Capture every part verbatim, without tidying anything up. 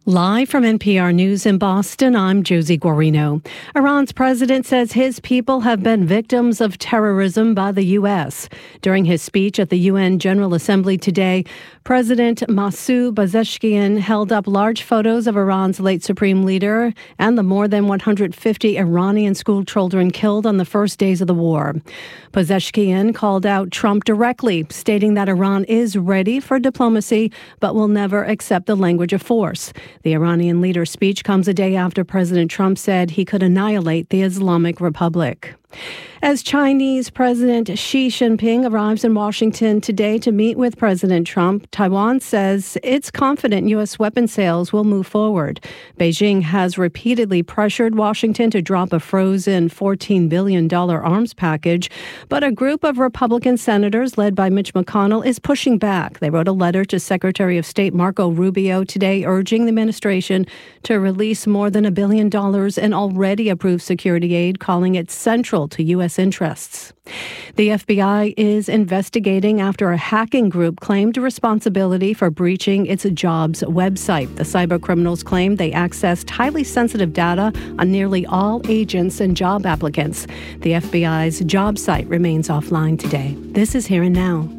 Live from N P R News in Boston, I'm Josie Guarino. Iran's president says his people have been victims of terrorism by the U S. During his speech at the U N General Assembly today, President Masoud Pezeshkian held up large photos of Iran's late supreme leader and the more than one hundred fifty Iranian school children killed on the first days of the war. Pezeshkian called out Trump directly, stating that Iran is ready for diplomacy but will never accept the language of force. The Iranian leader's speech comes a day after President Trump said he could annihilate the Islamic Republic. As Chinese President Xi Jinping arrives in Washington today to meet with President Trump, Taiwan says it's confident U S weapon sales will move forward. Beijing has repeatedly pressured Washington to drop a frozen fourteen billion dollars arms package, but a group of Republican senators led by Mitch McConnell is pushing back. They wrote a letter to Secretary of State Marco Rubio today urging the administration to release more than a billion dollars in already approved security aid, calling it central to U S interests. The F B I is investigating after a hacking group claimed responsibility for breaching its jobs website. The cybercriminals claim they accessed highly sensitive data on nearly all agents and job applicants. The F B I's job site remains offline today. This is Here and Now.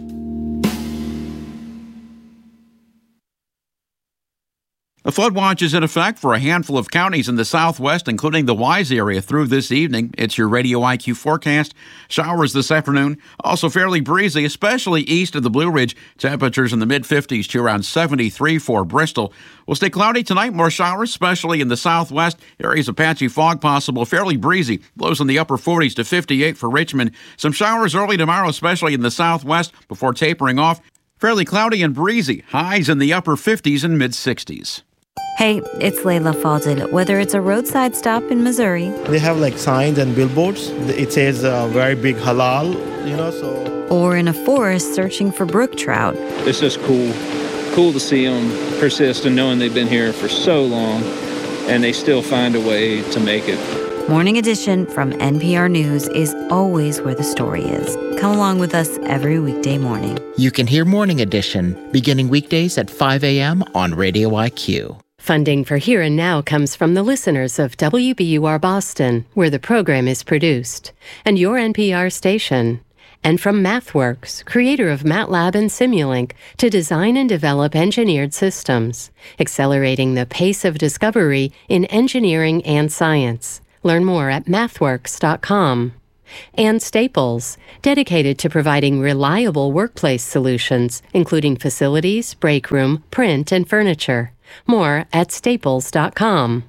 A flood watch is in effect for a handful of counties in the southwest, including the Wise area through this evening. It's your Radio I Q forecast. Showers this afternoon, also fairly breezy, especially east of the Blue Ridge. Temperatures in the mid-fifties to around seventy-three for Bristol. Will stay cloudy tonight, more showers, especially in the southwest. Areas of patchy fog possible, fairly breezy. Lows in the upper forties to fifty-eight for Richmond. Some showers early tomorrow, especially in the southwest, before tapering off. Fairly cloudy and breezy. Highs in the upper fifties and mid-sixties. Hey, it's Layla Fadil. Whether it's a roadside stop in Missouri, they have like signs and billboards. It says uh, very big halal, you know, so. Or in a forest searching for brook trout. It's just cool. Cool to see them persist and knowing they've been here for so long and they still find a way to make it. Morning Edition from N P R News is always where the story is. Come along with us every weekday morning. You can hear Morning Edition beginning weekdays at five a.m. on Radio I Q. Funding for Here and Now comes from the listeners of W B U R Boston, where the program is produced, and your N P R station. And from MathWorks, creator of MATLAB and Simulink, to design and develop engineered systems, accelerating the pace of discovery in engineering and science. Learn more at mathworks dot com. And Staples, dedicated to providing reliable workplace solutions, including facilities, break room, print, and furniture. More at staples dot com.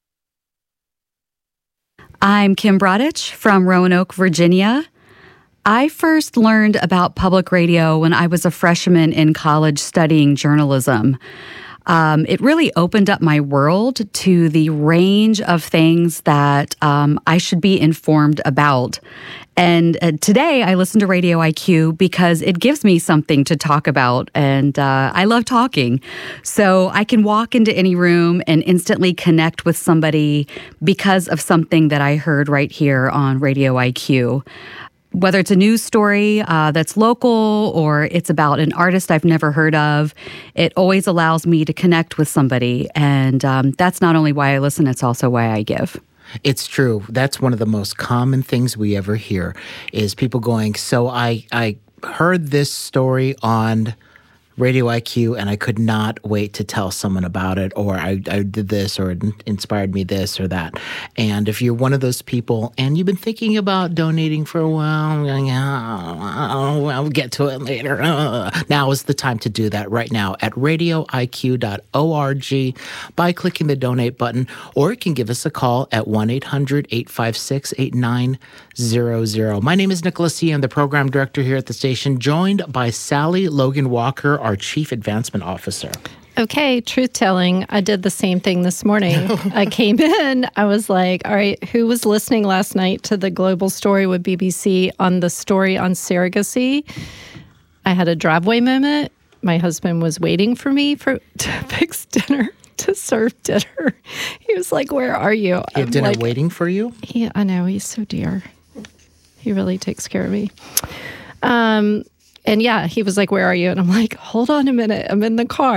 I'm Kim Brodich from Roanoke, Virginia. I first learned about public radio when I was a freshman in college studying journalism. Um, it really opened up my world to the range of things that um, I should be informed about. And uh, today I listen to Radio I Q because it gives me something to talk about, and uh, I love talking. So I can walk into any room and instantly connect with somebody because of something that I heard right here on Radio I Q. Whether it's a news story uh, that's local or it's about an artist I've never heard of, it always allows me to connect with somebody. And um, that's not only why I listen, it's also why I give. It's true. That's one of the most common things we ever hear is people going, so I, I heard this story on Radio I Q, and I could not wait to tell someone about it, or I, I did this, or it inspired me this or that. And if you're one of those people and you've been thinking about donating for a while, I'll, I'll get to it later. Uh, now is the time to do that right now at radio I Q dot org by clicking the donate button, or you can give us a call at one eight hundred eight five six eight nine zero zero. My name is Nicholas Yee. I'm the program director here at the station, joined by Sally Logan Walker, our Chief Advancement Officer. Okay, truth telling, I did the same thing this morning. I came in, I was like, all right, who was listening last night to the Global Story with B B C on the story on surrogacy? I had a driveway moment. My husband was waiting for me for to fix dinner, to serve dinner. He was like, where are you? He had dinner like, waiting for you? Yeah, I know. He's so dear. He really takes care of me. Um, and yeah, he was like, where are you? And I'm like, hold on a minute. I'm in the car.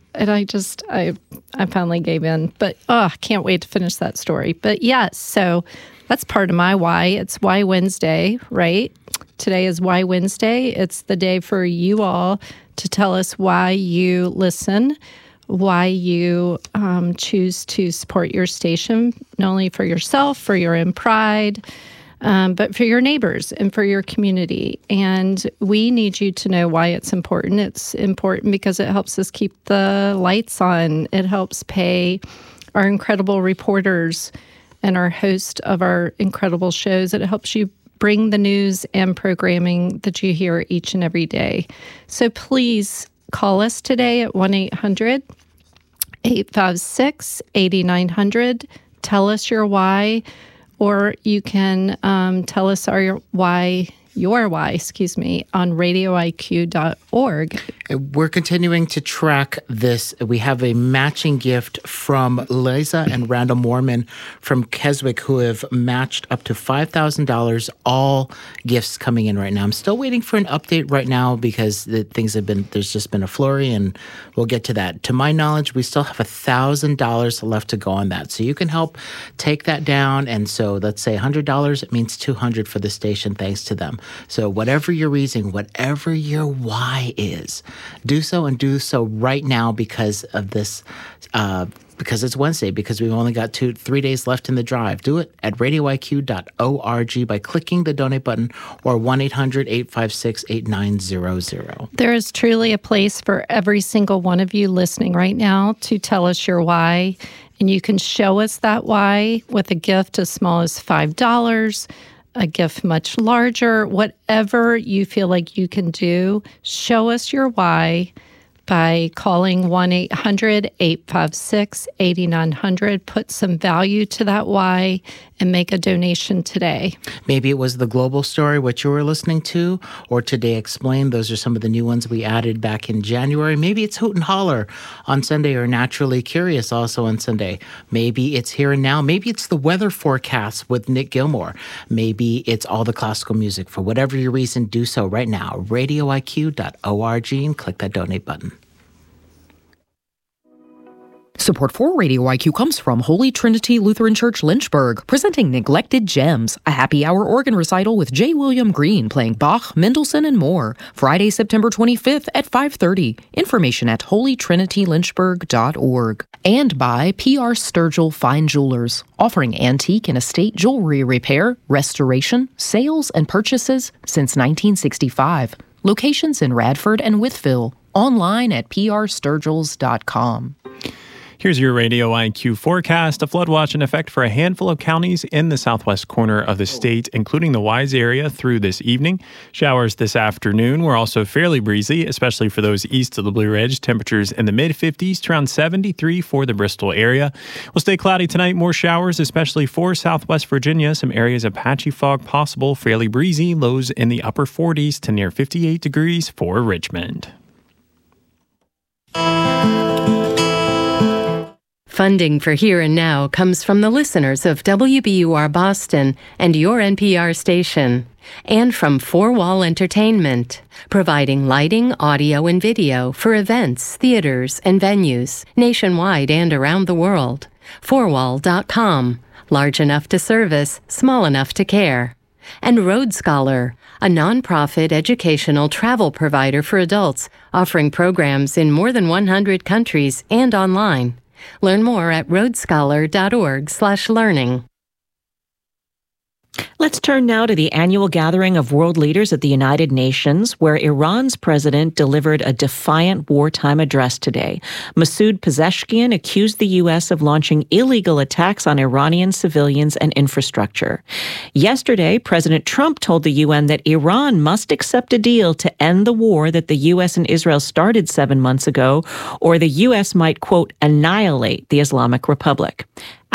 and I just, I, I finally gave in. But oh, I can't wait to finish that story. But yes, so that's part of my why. It's Why Wednesday, right? Today is Why Wednesday. It's the day for you all to tell us why you listen, why you um, choose to support your station, not only for yourself, for your own pride, um, but for your neighbors and for your community. And we need you to know why it's important. It's important because it helps us keep the lights on. It helps pay our incredible reporters and our host of our incredible shows. It helps you bring the news and programming that you hear each and every day. So please call us today at one eight hundred, eight five six, eight nine zero zero. Tell us your why, or you can um, tell us our why, your why, excuse me, on radio I Q dot org. We're continuing to track this. We have a matching gift from Liza and Randall Mormon from Keswick, who have matched up to five thousand dollars, all gifts coming in right now. I'm still waiting for an update right now because the things have been, there's just been a flurry, and we'll get to that. To my knowledge, we still have one thousand dollars left to go on that. So you can help take that down. And so let's say one hundred dollars, it means two hundred dollars for the station, thanks to them. So whatever your reason, whatever your why is, do so, and do so right now because of this, uh, because it's Wednesday, because we've only got two, three days left in the drive. Do it at radio I Q dot org by clicking the donate button or one eight hundred, eight five six, eight nine zero zero. There is truly a place for every single one of you listening right now to tell us your why. And you can show us that why with a gift as small as five dollars, a gift much larger, whatever you feel like you can do. Show us your why by calling one eight hundred, eight five six, eight nine zero zero. Put some value to that why and make a donation today. Maybe it was the global story, what you were listening to, or Today Explained. Those are some of the new ones we added back in January. Maybe it's Hoot and Holler on Sunday, or Naturally Curious also on Sunday. Maybe it's Here and Now. Maybe it's the weather forecast with Nick Gilmore. Maybe it's all the classical music. For whatever your reason, do so right now. radio I Q dot org and click that donate button. Support for Radio I Q comes from Holy Trinity Lutheran Church Lynchburg, presenting Neglected Gems, a happy hour organ recital with J. William Green playing Bach, Mendelssohn, and more. Friday, September twenty-fifth at five thirty. Information at holy trinity lynchburg dot org. And by P R Sturgill Fine Jewelers, offering antique and estate jewelry repair, restoration, sales, and purchases since nineteen sixty-five. Locations in Radford and Wytheville. Online at p r sturgills dot com. Here's your Radio I Q forecast. A flood watch in effect for a handful of counties in the southwest corner of the state, including the Wise area through this evening. Showers this afternoon were also fairly breezy, especially for those east of the Blue Ridge. Temperatures in the mid-fifties to around seventy-three for the Bristol area. Will stay cloudy tonight. More showers, especially for southwest Virginia. Some areas of patchy fog possible. Fairly breezy. Lows in the upper forties to near fifty-eight degrees for Richmond. Funding for Here and Now comes from the listeners of W B U R Boston and your N P R station, and from Four Wall Entertainment, providing lighting, audio, and video for events, theaters, and venues nationwide and around the world. four wall dot com, large enough to service, small enough to care. And Road Scholar, a nonprofit educational travel provider for adults, offering programs in more than one hundred countries and online. Learn more at road scholar dot org slash learning. Let's turn now to the annual gathering of world leaders at the United Nations, where Iran's president delivered a defiant wartime address today. Masoud Pezeshkian accused the U S of launching illegal attacks on Iranian civilians and infrastructure. Yesterday, President Trump told the U N that Iran must accept a deal to end the war that the U S and Israel started seven months ago, or the U S might, quote, annihilate the Islamic Republic.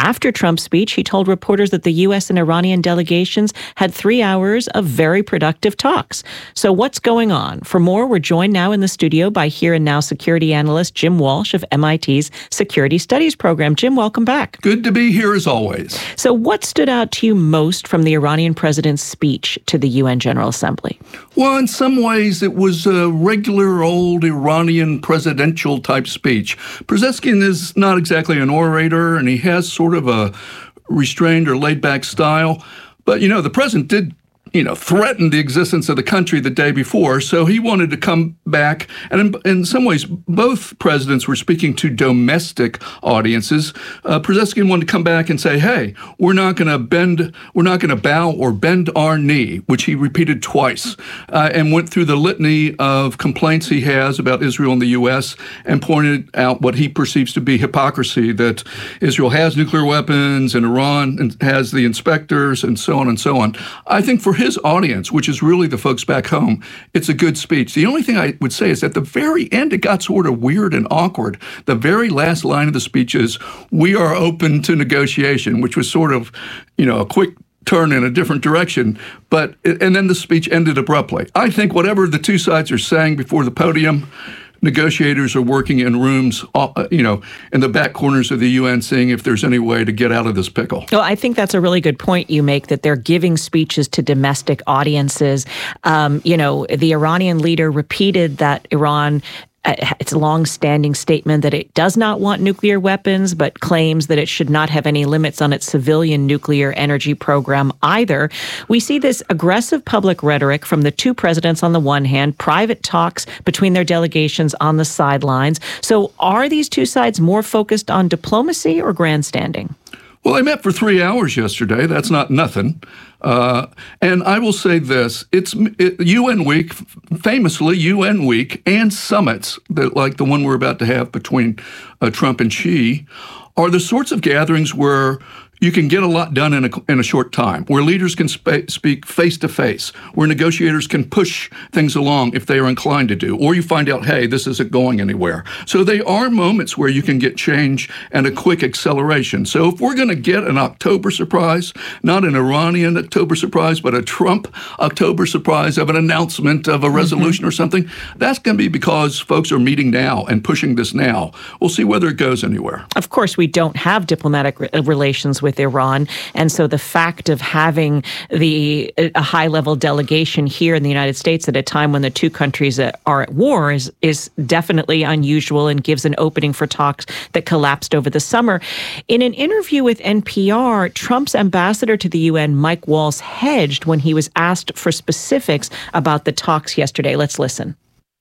After Trump's speech, he told reporters that the U S and Iranian delegations had three hours of very productive talks. So what's going on? For more, we're joined now in the studio by Here and Now security analyst Jim Walsh of M I T's Security Studies program. Jim, welcome back. Good to be here as always. So what stood out to you most from the Iranian president's speech to the U N General Assembly? Well, in some ways, it was a regular old Iranian presidential type speech. Pezeshkian is not exactly an orator, and he has sort of a restrained or laid back style. But, you know, the president did you know, threatened the existence of the country the day before. So he wanted to come back. And in, in some ways, both presidents were speaking to domestic audiences. Uh, Pezeshkian wanted to come back and say, hey, we're not going to bend, we're not going to bow or bend our knee, which he repeated twice, uh, and went through the litany of complaints he has about Israel and the U S and pointed out what he perceives to be hypocrisy, that Israel has nuclear weapons and Iran has the inspectors and so on and so on. I think for his audience, which is really the folks back home, it's a good speech. The only thing I would say is at the very end, it got sort of weird and awkward. The very last line of the speech is, we are open to negotiation, which was sort of, you know, a quick turn in a different direction. But, and then the speech ended abruptly. I think whatever the two sides are saying before the podium, negotiators are working in rooms, you know, in the back corners of the U N, seeing if there's any way to get out of this pickle. Well, I think that's a really good point you make, that they're giving speeches to domestic audiences. Um, you know, the Iranian leader repeated that Iran, it's a long-standing statement that it does not want nuclear weapons, but claims that it should not have any limits on its civilian nuclear energy program either. We see this aggressive public rhetoric from the two presidents on the one hand, private talks between their delegations on the sidelines. So are these two sides more focused on diplomacy or grandstanding? Well, they met for three hours yesterday. That's not nothing. Uh, and I will say this, it's it, U N Week, famously U N Week, and summits, that, like the one we're about to have between uh, Trump and Xi, are the sorts of gatherings where you can get a lot done in a, in a short time, where leaders can sp- speak face-to-face, where negotiators can push things along if they are inclined to do, or you find out, hey, this isn't going anywhere. So they are moments where you can get change and a quick acceleration. So if we're going to get an October surprise, not an Iranian October surprise, but a Trump October surprise of an announcement of a resolution mm-hmm. or something, that's going to be because folks are meeting now and pushing this now. We'll see whether it goes anywhere. Of course, we don't have diplomatic re- relations with Iran. And so the fact of having the a high-level delegation here in the United States at a time when the two countries are at war is, is definitely unusual and gives an opening for talks that collapsed over the summer. In an interview with N P R, Trump's ambassador to the U N, Mike Waltz, hedged when he was asked for specifics about the talks yesterday. Let's listen.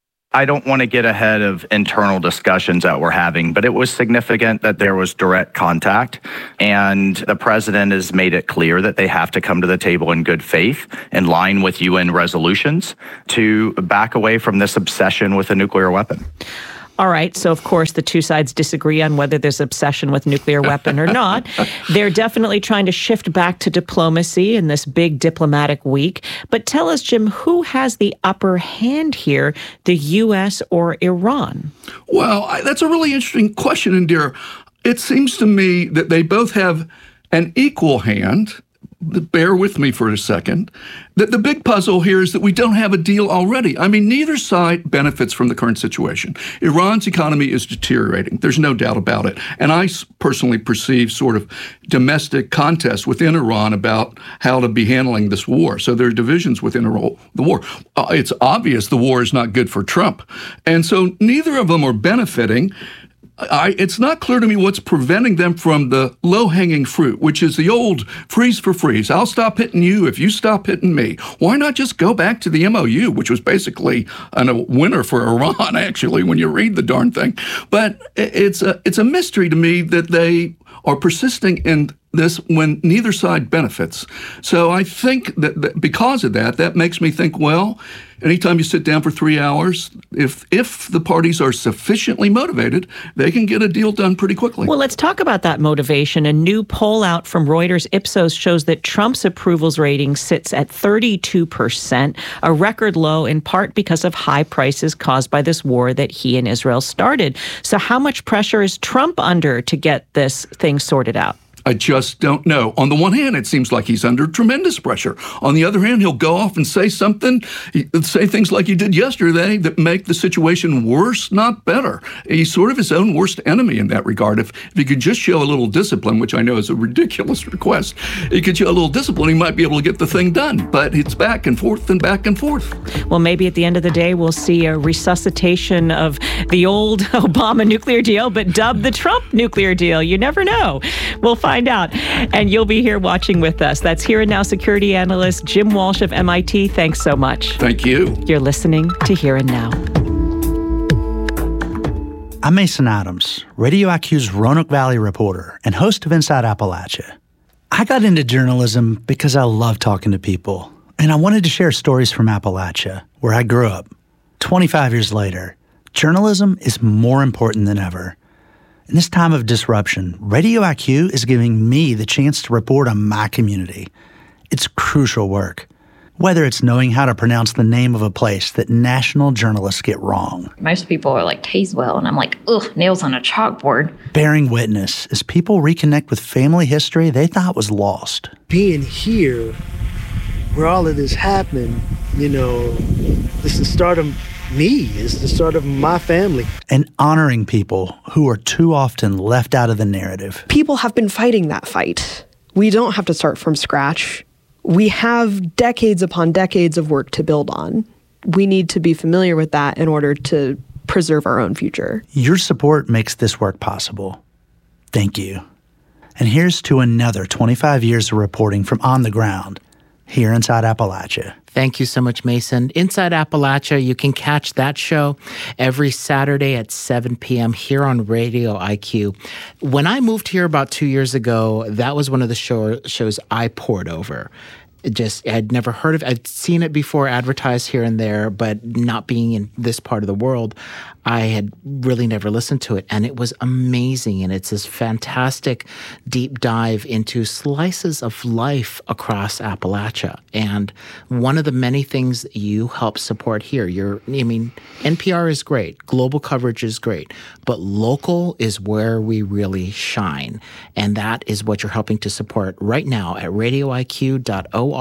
I don't want to get ahead of internal discussions that we're having, but it was significant that there was direct contact, and the president has made it clear that they have to come to the table in good faith, in line with U N resolutions, to back away from this obsession with a nuclear weapon. All right. So, of course, the two sides disagree on whether there's obsession with nuclear weapon or not. They're definitely trying to shift back to diplomacy in this big diplomatic week. But tell us, Jim, who has the upper hand here, the U S or Iran? Well, I, that's a really interesting question, Indira. It seems to me that they both have an equal hand. Bear with me for a second. That the big puzzle here is that we don't have a deal already. I mean, neither side benefits from the current situation. Iran's economy is deteriorating. There's no doubt about it. And I personally perceive sort of domestic contests within Iran about how to be handling this war. So there are divisions within the war. Uh, it's obvious the war is not good for Trump. And so neither of them are benefiting. I, it's not clear to me what's preventing them from the low-hanging fruit, which is the old freeze for freeze. I'll stop hitting you if you stop hitting me. Why not just go back to the M O U, which was basically an, a winner for Iran, actually, when you read the darn thing. But it's a, it's a mystery to me that they are persisting in this when neither side benefits. So I think that, that because of that, that makes me think, well, anytime you sit down for three hours, if if the parties are sufficiently motivated, they can get a deal done pretty quickly. Well, let's talk about that motivation. A new poll out from Reuters Ipsos shows that Trump's approvals rating sits at thirty-two percent, a record low in part because of high prices caused by this war that he and Israel started. So how much pressure is Trump under to get this thing sorted out? I just don't know. On the one hand, it seems like he's under tremendous pressure. On the other hand, he'll go off and say something, say things like he did yesterday that make the situation worse, not better. He's sort of his own worst enemy in that regard. If, if he could just show a little discipline, which I know is a ridiculous request, he could show a little discipline, he might be able to get the thing done. But it's back and forth and back and forth. Well, maybe at the end of the day, we'll see a resuscitation of the old Obama nuclear deal, but dubbed the Trump nuclear deal. You never know. We'll find Find out. And you'll be here watching with us. That's Here and Now security analyst Jim Walsh of M I T. Thanks so much. Thank you. You're listening to Here and Now. I'm Mason Adams, Radio I Q's Roanoke Valley reporter and host of Inside Appalachia. I got into journalism because I love talking to people, and I wanted to share stories from Appalachia, where I grew up. twenty-five years later, journalism is more important than ever. In this time of disruption, Radio I Q is giving me the chance to report on my community. It's crucial work. Whether it's knowing how to pronounce the name of a place that national journalists get wrong. Most people are like, Tazewell, and I'm like, ugh, nails on a chalkboard. Bearing witness as people reconnect with family history they thought was lost. Being here, where all of this happened, you know, it's the start of me, it's the start of my family. And honoring people who are too often left out of the narrative. People have been fighting that fight. We don't have to start from scratch. We have decades upon decades of work to build on. We need to be familiar with that in order to preserve our own future. Your support makes this work possible. Thank you. And here's to another twenty-five years of reporting from on the ground here inside Appalachia. Thank you so much, Mason. Inside Appalachia, you can catch that show every Saturday at seven p.m. here on Radio I Q. When I moved here about two years ago, that was one of the show, shows I poured over. It just, I'd never heard of it. I'd seen it before advertised here and there, but not being in this part of the world, I had really never listened to it. And it was amazing. And it's this fantastic deep dive into slices of life across Appalachia. And one of the many things that you help support here, you're, I mean, N P R is great. Global coverage is great. But local is where we really shine. And that is what you're helping to support right now at radio I Q dot org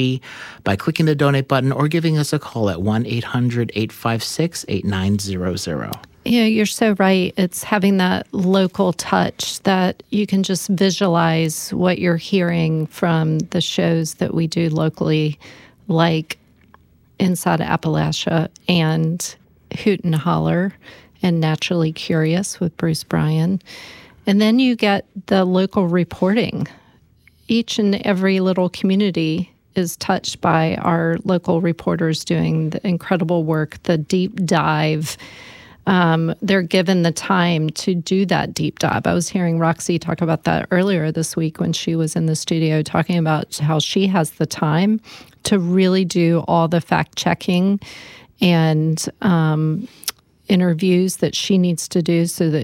by clicking the donate button or giving us a call at one eight hundred eight five six eight nine zero zero. Yeah, you're so right. It's having that local touch that you can just visualize what you're hearing from the shows that we do locally, like Inside Appalachia and Hoot and Holler and Naturally Curious with Bruce Bryan. And then you get the local reporting. Each and every little community is touched by our local reporters doing the incredible work, the deep dive. Um, they're given the time to do that deep dive. I was hearing Roxy talk about that earlier this week when she was in the studio talking about how she has the time to really do all the fact-checking and um, interviews that she needs to do so that